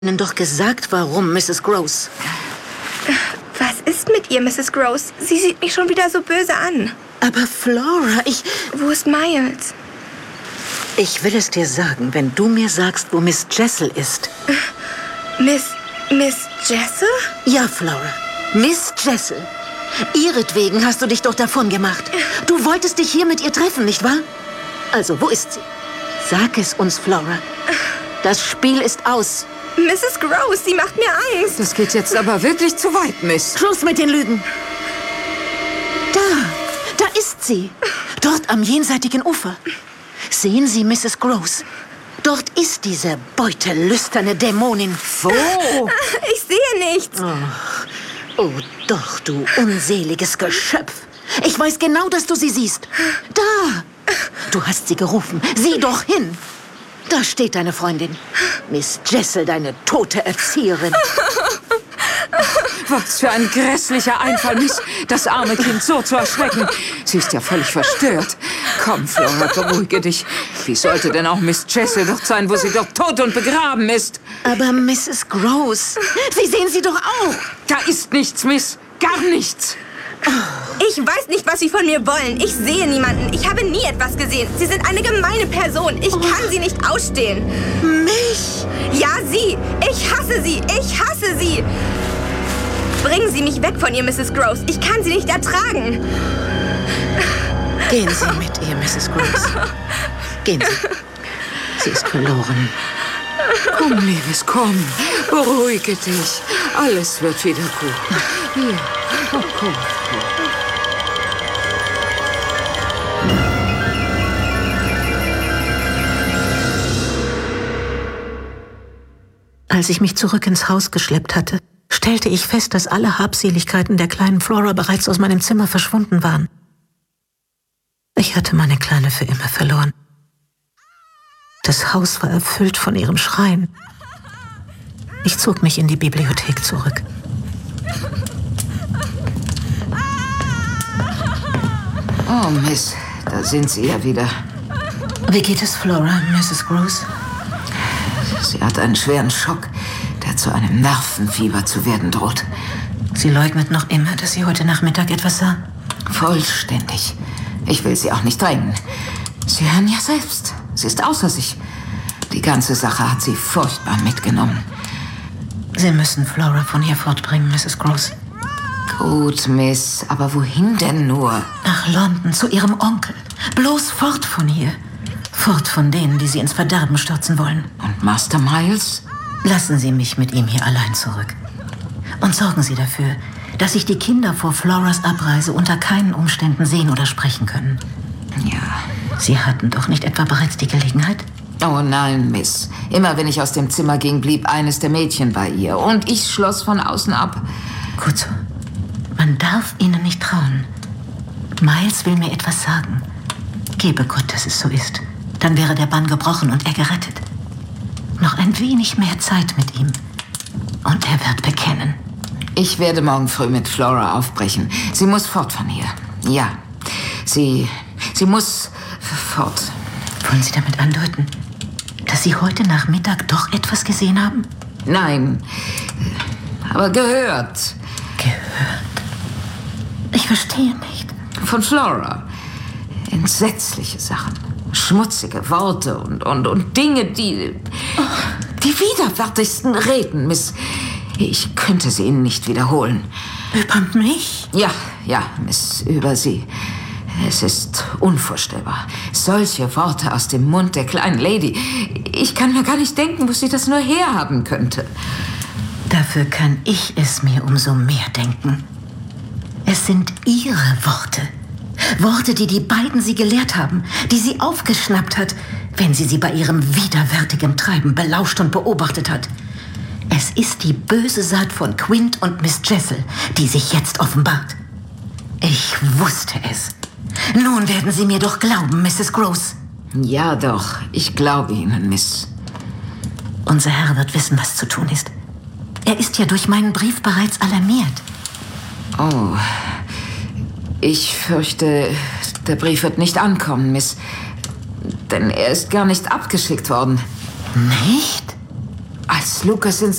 Ihnen doch gesagt, warum, Mrs. Gross. Was ist mit ihr, Mrs. Gross? Sie sieht mich schon wieder so böse an. Aber Flora, Wo ist Miles? Ich will es dir sagen, wenn du mir sagst, wo Miss Jessel ist. Miss Jessel? Ja, Flora. Miss Jessel. Ihretwegen hast du dich doch davon gemacht. Du wolltest dich hier mit ihr treffen, nicht wahr? Also, wo ist sie? Sag es uns, Flora. Das Spiel ist aus. Mrs. Gross, sie macht mir Angst. Das geht jetzt aber wirklich zu weit, Miss. Schluss mit den Lügen. Da ist sie. Dort am jenseitigen Ufer. Sehen Sie, Mrs. Gross. Dort ist diese beutelüsterne Dämonin. Wo? Ich sehe nichts. Oh, doch, du unseliges Geschöpf. Ich weiß genau, dass du sie siehst. Da. Du hast sie gerufen. Sieh doch hin. Da steht deine Freundin. Miss Jessel, deine tote Erzieherin. Was für ein grässlicher Einfall, Miss, das arme Kind so zu erschrecken. Sie ist ja völlig verstört. Komm, Flora, beruhige dich. Wie sollte denn auch Miss Jessel dort sein, wo sie doch tot und begraben ist? Aber Mrs. Gross, Sie sehen sie doch auch. Da ist nichts, Miss. Gar nichts. Ich weiß nicht, was Sie von mir wollen. Ich sehe niemanden. Ich habe nie etwas gesehen. Sie sind eine gemeine Person. Ich kann Sie nicht ausstehen. Mich? Ja, Sie. Ich hasse Sie. Ich hasse Sie. Bringen Sie mich weg von ihr, Mrs. Gross. Ich kann Sie nicht ertragen. Gehen Sie mit ihr, Mrs. Gross. Gehen Sie. Sie ist verloren. Komm, Liebes, komm. Beruhige dich. Alles wird wieder gut. Hier. Oh, komm. Als ich mich zurück ins Haus geschleppt hatte, stellte ich fest, dass alle Habseligkeiten der kleinen Flora bereits aus meinem Zimmer verschwunden waren. Ich hatte meine Kleine für immer verloren. Das Haus war erfüllt von ihrem Schreien. Ich zog mich in die Bibliothek zurück. Oh, Miss, da sind Sie ja wieder. Wie geht es Flora, Mrs. Gross? Sie hat einen schweren Schock, der zu einem Nervenfieber zu werden droht. Sie leugnet noch immer, dass sie heute Nachmittag etwas sah. Vollständig. Ich will sie auch nicht drängen. Sie hören ja selbst. Sie ist außer sich. Die ganze Sache hat sie furchtbar mitgenommen. Sie müssen Flora von hier fortbringen, Mrs. Gross. Gut, Miss, aber wohin denn nur? Nach London, zu ihrem Onkel. Bloß fort von hier. Fort von denen, die sie ins Verderben stürzen wollen. Und Master Miles? Lassen Sie mich mit ihm hier allein zurück. Und sorgen Sie dafür, dass sich die Kinder vor Floras Abreise unter keinen Umständen sehen oder sprechen können. Ja. Sie hatten doch nicht etwa bereits die Gelegenheit? Oh nein, Miss. Immer wenn ich aus dem Zimmer ging, blieb eines der Mädchen bei ihr. Und ich schloss von außen ab. Gut so. Man darf ihnen nicht trauen. Miles will mir etwas sagen. Gebe Gott, dass es so ist. Dann wäre der Bann gebrochen und er gerettet. Noch ein wenig mehr Zeit mit ihm. Und er wird bekennen. Ich werde morgen früh mit Flora aufbrechen. Sie muss fort von hier. Ja, sie muss fort. Wollen Sie damit andeuten, dass Sie heute Nachmittag doch etwas gesehen haben? Nein, aber gehört. Gehört? Ich verstehe nicht. Von Flora. Entsetzliche Sachen. Schmutzige Worte und Dinge, die widerwärtigsten Reden, Miss. Ich könnte sie Ihnen nicht wiederholen. Über mich? Ja, Miss, über Sie. Es ist unvorstellbar. Solche Worte aus dem Mund der kleinen Lady. Ich kann mir gar nicht denken, wo sie das nur herhaben könnte. Dafür kann ich es mir umso mehr denken. Es sind Ihre Worte. Worte, die die beiden sie gelehrt haben, die sie aufgeschnappt hat, wenn sie bei ihrem widerwärtigen Treiben belauscht und beobachtet hat. Es ist die böse Saat von Quint und Miss Jessel, die sich jetzt offenbart. Ich wusste es. Nun werden Sie mir doch glauben, Mrs. Gross. Ja, doch. Ich glaube Ihnen, Miss. Unser Herr wird wissen, was zu tun ist. Er ist ja durch meinen Brief bereits alarmiert. Oh, ich fürchte, der Brief wird nicht ankommen, Miss. Denn er ist gar nicht abgeschickt worden. Nicht? Als Dass Lucas ins